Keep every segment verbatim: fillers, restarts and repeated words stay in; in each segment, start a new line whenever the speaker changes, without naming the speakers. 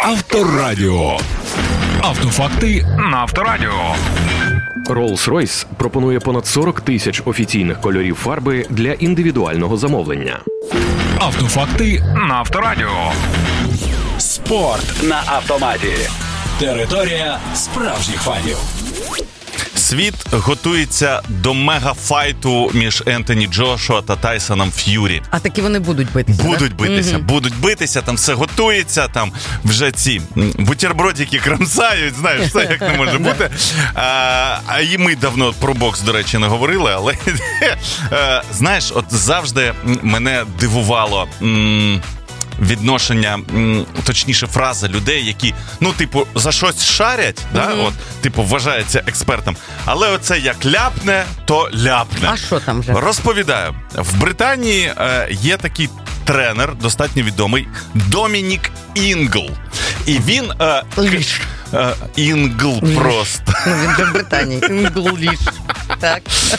Авторадіо. Автофакти на Авторадіо.
Rolls-Royce пропонує понад сорок тисяч офіційних кольорів фарби для індивідуального замовлення.
Автофакти на Авторадіо.
Спорт на автоматі. Територія справжніх фанів.
Світ готується до мегафайту між Ентоні Джошуа та Тайсоном Ф'юрі.
А таки вони будуть битися,
Будуть
да?
битися,
Угу.
будуть битися, там все готується, там вже ці бутербродики крамсають, знаєш, все як не може бути. А, а і ми давно про бокс, до речі, не говорили, але знаєш, от завжди мене дивувало м- відношення, точніше, фраза людей, які, ну, типу, за щось шарять, mm-hmm. да, от, типу, вважаються експертом, але оце як ляпне, то ляпне.
А що там вже?
Розповідаю. В Британії е, є такий тренер, достатньо відомий, Домінік Інгл. І він... Е,
Ліж.
Е, Інгл Ліж. Просто.
Ну, він же в Британії. Інгл Ліж. Так.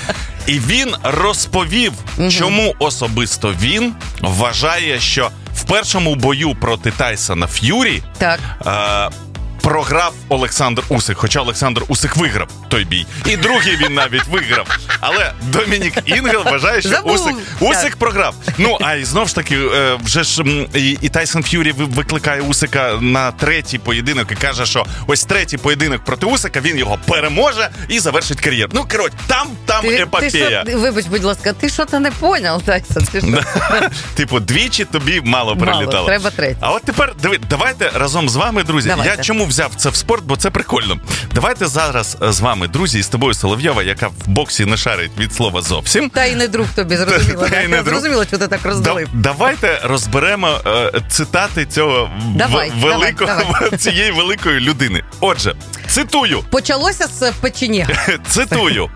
І він розповів, mm-hmm. чому особисто він вважає, що в першому бою проти Тайсона Ф'юрі
так.
Е, програв Олександр Усик, хоча Олександр Усик виграв той бій. І другий він навіть виграв. Але Домінік Інгл вважає, що
Забув.
Усик, Усик програв. Ну, а і знов ж таки, е, вже ж і, і Тайсон Ф'юрі викликає Усика на третій поєдинок і каже, що ось третій поєдинок проти Усика, він його переможе і завершить кар'єру. Ну, коротше, там, там
ти,
епопея.
Ти що, вибач, будь ласка, ти що-то не поняв, Тайсон? Ти що?
Типу, двічі тобі мало прилітало.
Мало, треба третій.
А от тепер, диви, давайте разом з вами, друзі,
Давайте.
я чому взяв це в спорт, бо це прикольно. Давайте зараз з вами, друзі, і з тобою, Соловйова, яка в боксі не шарить від слова зовсім.
Та й не друг тобі, зрозуміло.
Та й не друг.
Зрозуміло, що ти так роздалив.
Да, давайте розберемо е, цитати цього
давай,
в, великого,
давай, давай.
цієї великої людини. Отже, цитую.
Почалося з печені.
Цитую.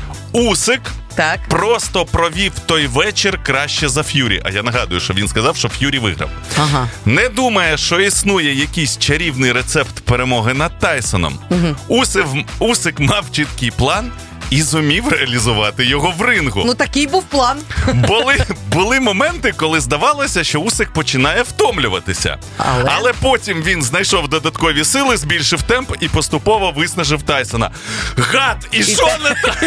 Усик
так.
просто провів той вечір краще за Ф'юрі. А я нагадую, що він сказав, що Ф'юрі виграв.
Ага.
Не думає, що існує якийсь чарівний рецепт перемоги над Тайсоном. Угу. Усик, Усик мав чіткий план і зумів реалізувати його в рингу.
Ну, такий був план.
Були, були моменти, коли здавалося, що Усик починає втомлюватися.
Але?
Але потім він знайшов додаткові сили, збільшив темп і поступово виснажив Тайсона. Гад! І що не так?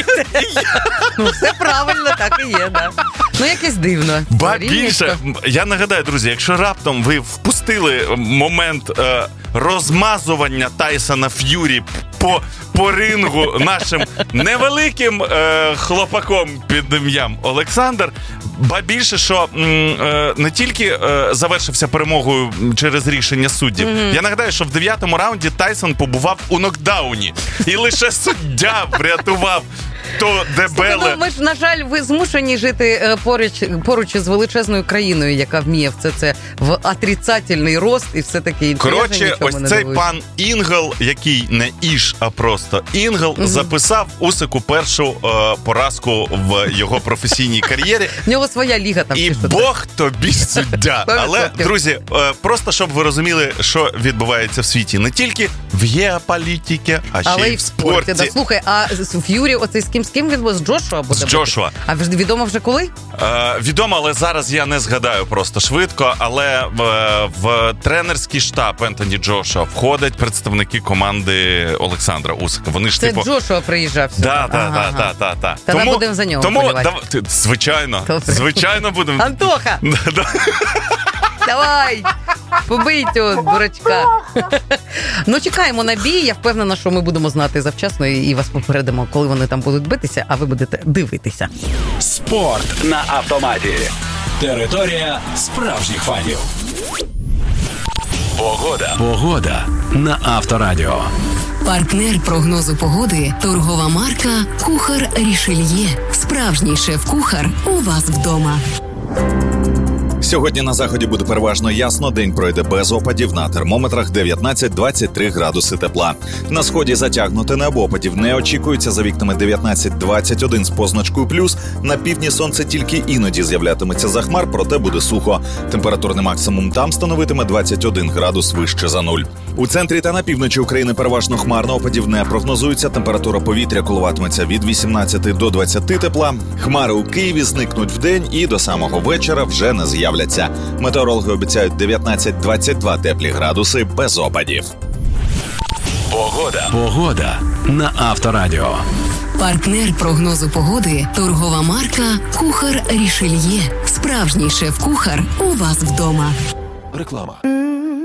Ну, все правильно, так і є, да. Ну, якесь дивно.
Ба більше, я нагадаю, друзі, якщо раптом ви впустили момент е, розмазування Тайсона Ф'юрі по, по рингу нашим невеликим е, хлопаком під ім'ям Олександр, ба більше, що м, е, не тільки е, завершився перемогою через рішення суддів. Mm-hmm. Я нагадаю, що в дев'ятому раунді Тайсон побував у нокдауні. І лише суддя врятував то дебеле.
Слухай, ну, ми ж, на жаль, ви змушені жити е, поруч, поруч з величезною країною, яка вміє все це в отрицательний рост і все таке інше.
Коротше, ось цей
дивуюсь.
пан Інгл, який не Іш, а просто Інгл, mm-hmm. записав Усику першу е, поразку в його професійній кар'єрі.
В нього своя ліга там.
І Бог тобі суддя. Але, друзі, е, просто щоб ви розуміли, що відбувається в світі. Не тільки в геополітиці, а ще
але
й в спорті.
Да. Слухай, а Ф'юрі оцей з ким, з ким він був? З Джошуа буде?
З Джошуа.
А відомо вже коли?
Е, відомо, але зараз я не згадаю просто швидко, але в, в тренерський штаб Ентоні Джошуа входять представники команди Олександра Усика. Вони ж
це
типу...
Джошуа приїжджав сюди.
Да, да,
ага,
да, да, да, да.
Тоді будемо за нього
тому,
полювати.
Да, звичайно, Добре. звичайно будемо.
Антоха! Давай! Побий цього дурачка. Ну, чекаємо на бій. Я впевнена, що ми будемо знати завчасно і вас попередимо, коли вони там будуть битися, а ви будете дивитися.
Спорт на автоматі. Територія справжніх фанів. Погода. Погода на Авторадіо.
Партнер прогнозу погоди – торгова марка «Кухар Рішельє». Справжній шеф-кухар у вас вдома.
Сьогодні на заході буде переважно ясно, день пройде без опадів, на термометрах дев'ятнадцять-двадцять три градуси тепла. На сході затягнуте небо, опадів не очікується, за вікнами дев'ятнадцять-двадцять один з позначкою плюс. На півдні сонце тільки іноді з'являтиметься за хмар, проте буде сухо. Температурний максимум там становитиме двадцять один градус вище за нуль. У центрі та на півночі України переважно хмарно, опадів не прогнозується, температура повітря коливатиметься від вісімнадцяти до двадцяти тепла. Хмари у Києві зникнуть вдень і до самого вечора вже не з'являться. справляться. Метеорологи обіцяють дев'ятнадцять-двадцять два теплі градуси без опадів.
Погода. Погода на Авторадіо.
Партнер прогнозу погоди – торгова марка «Кухар Рішельє». Справжній шеф-кухар у вас вдома.
Реклама.